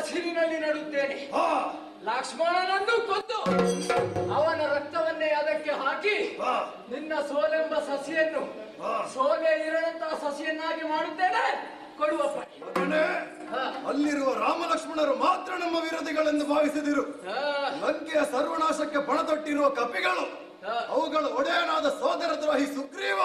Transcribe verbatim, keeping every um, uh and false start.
ಹಸಿರಿನಲ್ಲಿ ನಡುತ್ತೇನೆ. ಹಾ ಲಕ್ಷ್ಮಣನನ್ನು ಕೊಂದು ಅವನ ರಕ್ತವನ್ನೇ ಅದಕ್ಕೆ ಹಾಕಿ ಹಾ ನಿನ್ನ ಸೋಲೆಂಬ ಸಸಿಯನ್ನು ಹಾ. ಸೋಲೆ ಇರದಂತಹ ಸಸಿಯನ್ನಾಗಿ ಮಾಡುತ್ತೇನೆ. ಕೊಡುವಪ್ಪ. ಮಗನೇ, ಅಲ್ಲಿರುವ ರಾಮ ಲಕ್ಷ್ಮಣರು ಮಾತ್ರ ನಮ್ಮ ವಿರೋಧಿಗಳೆಂದು ಭಾವಿಸಿದಿರು. ಲಂಕೆಯ ಸರ್ವನಾಶಕ್ಕೆ ಪಣತೊಟ್ಟಿರುವ ಕಪಿಗಳು, ಅವುಗಳ ಒಡೆಯನಾದ ಸೋದರ ದ್ರೋಹಿ ಸುಗ್ರೀವ